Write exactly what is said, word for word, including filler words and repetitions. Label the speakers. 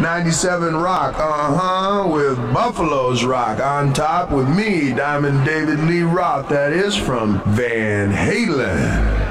Speaker 1: ninety-seven Rock, uh-huh, with Buffalo's Rock on top with me, Diamond David Lee Roth, that is from Van Halen.